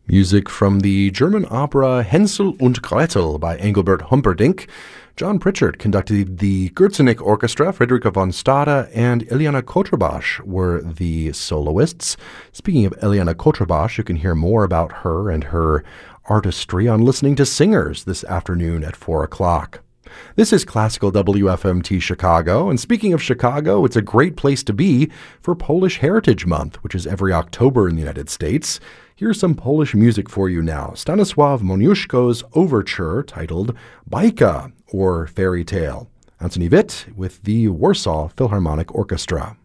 Music from the German opera Hänsel und Gretel by Engelbert Humperdinck. John Pritchard conducted the Gürzenich Orchestra. Friederike von Stade and Ilyana Kotrbash were the soloists. Speaking of Ilyana Kotrbash, you can hear more about her and her artistry on Listening to Singers this afternoon at 4 o'clock. This is Classical WFMT Chicago, and speaking of Chicago, it's a great place to be for Polish Heritage Month, which is every October in the United States. Here's some Polish music for you now. Stanisław Moniuszko's overture titled Bajka, or Fairy Tale. Antoni Witt with the Warsaw Philharmonic Orchestra.